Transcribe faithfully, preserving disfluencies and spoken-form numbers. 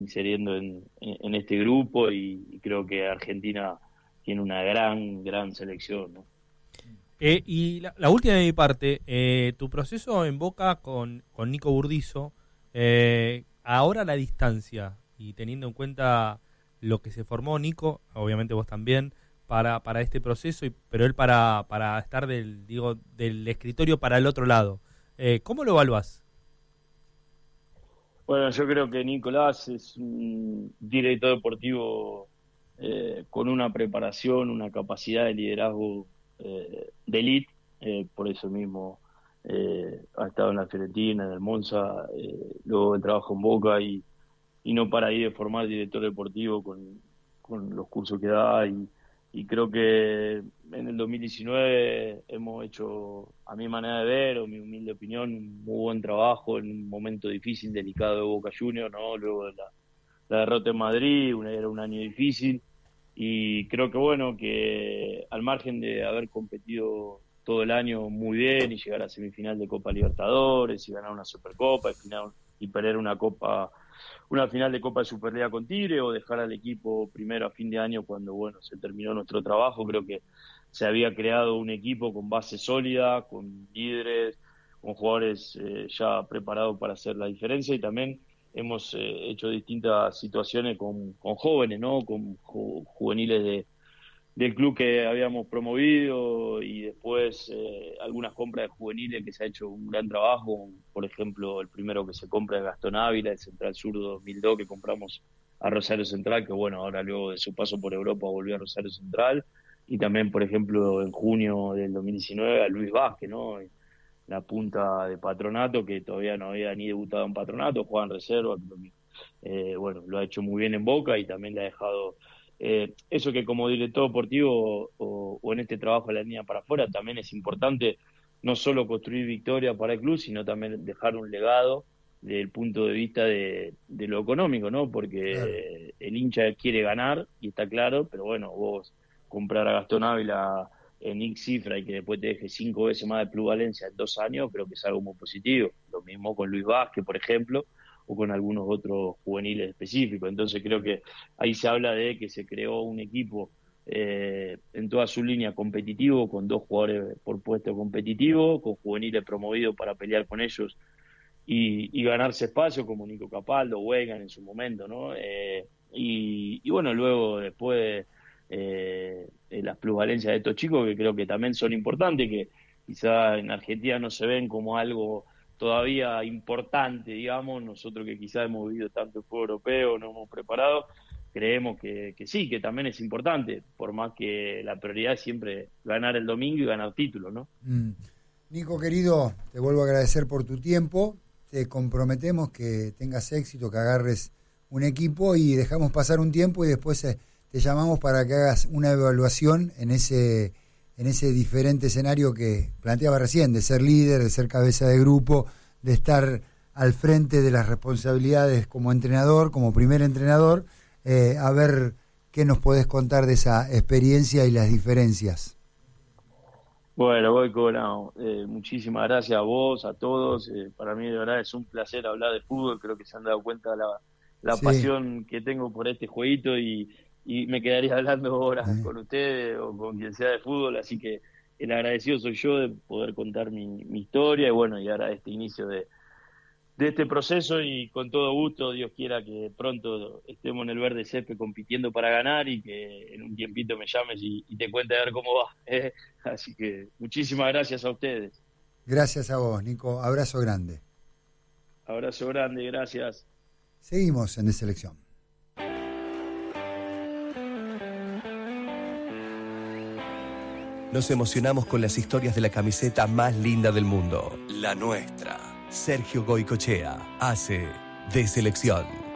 inseriendo en, en este grupo y, y creo que Argentina tiene una gran, gran selección, ¿no? Eh, y la, la última de mi parte, eh, tu proceso en Boca con, con Nico Burdizo, eh, ahora a la distancia y teniendo en cuenta lo que se formó Nico, obviamente vos también, para, para este proceso, y, pero él para, para estar del, digo, del escritorio para el otro lado. Eh, ¿Cómo lo evaluás? Bueno, yo creo que Nicolás es un director deportivo eh, con una preparación, una capacidad de liderazgo eh, de élite, eh, por eso mismo eh, ha estado en la Fiorentina, en el Monza, eh, luego el trabajo en Boca y, y no para ahí de formar director deportivo con, con los cursos que da y, y creo que en el dos mil diecinueve hemos hecho, a mi manera de ver o mi humilde opinión, un muy buen trabajo en un momento difícil, delicado de Boca Juniors, ¿no? Luego de la, la derrota en Madrid, un, era un año difícil y creo que bueno, que al margen de haber competido todo el año muy bien y llegar a semifinal de Copa Libertadores y ganar una Supercopa y, final, y perder una Copa, una final de Copa de Superliga con Tigre o dejar al equipo primero a fin de año cuando bueno se terminó nuestro trabajo, creo que se había creado un equipo con base sólida, con líderes, con jugadores eh, ya preparados para hacer la diferencia y también hemos eh, hecho distintas situaciones con, con jóvenes, ¿no? Con ju- juveniles de, del club que habíamos promovido y después eh, algunas compras de juveniles que se ha hecho un gran trabajo, por ejemplo el primero que se compra es Gastón Ávila, el central zurdo dos mil dos que compramos a Rosario Central, que bueno, ahora luego de su paso por Europa volvió a Rosario Central, y también por ejemplo en junio del dos mil diecinueve a Luis Vázquez, ¿no? La punta de Patronato, que todavía no había ni debutado en Patronato, juega en reserva, creo que, eh, bueno, lo ha hecho muy bien en Boca y también le ha dejado eh, eso que como director deportivo o, o en este trabajo de la línea para afuera también es importante, no solo construir victoria para el club, sino también dejar un legado desde el punto de vista de, de lo económico, ¿no? Claro. Porque el hincha quiere ganar y está claro, pero bueno, vos comprar a Gastón Ávila en X cifra y que después te deje cinco veces más de plusvalencia en dos años, creo que es algo muy positivo. Lo mismo con Luis Vázquez, por ejemplo, o con algunos otros juveniles específicos. Entonces creo que ahí se habla de que se creó un equipo eh, en toda su línea competitivo, con dos jugadores por puesto competitivo, con juveniles promovidos para pelear con ellos y, y ganarse espacio, como Nico Capaldo, Weigand en su momento, ¿no? Eh, y, y bueno, luego después eh, eh, las plusvalencias de estos chicos que creo que también son importantes, que quizá en Argentina no se ven como algo todavía importante, digamos, nosotros que quizá hemos vivido tanto el fútbol europeo, no hemos preparado, creemos que, que sí, que también es importante, por más que la prioridad es siempre ganar el domingo y ganar títulos, ¿no? Mm. Nico, querido, te vuelvo a agradecer por tu tiempo, te comprometemos que tengas éxito, que agarres un equipo y dejamos pasar un tiempo y después eh, te llamamos para que hagas una evaluación en ese, en ese diferente escenario que planteaba recién, de ser líder, de ser cabeza de grupo, de estar al frente de las responsabilidades como entrenador, como primer entrenador, eh, a ver qué nos podés contar de esa experiencia y las diferencias. Bueno, Goico, no, eh, muchísimas gracias a vos, a todos. Eh, para mí de verdad es un placer hablar de fútbol. Creo que se han dado cuenta la, la Sí. pasión que tengo por este jueguito y, y me quedaría hablando horas Eh. con ustedes o con quien sea de fútbol. Así que el agradecido soy yo de poder contar mi, mi historia y bueno, y ahora este inicio de, de este proceso y con todo gusto, Dios quiera que pronto estemos en el verde césped compitiendo para ganar y que en un tiempito me llames y, y te cuente a ver cómo va. ¿eh? Así que muchísimas gracias a ustedes. Gracias a vos, Nico. Abrazo grande. Abrazo grande, gracias. Seguimos en De Selección. Nos emocionamos con las historias de la camiseta más linda del mundo, la nuestra. Sergio Goicoechea hace De Selección.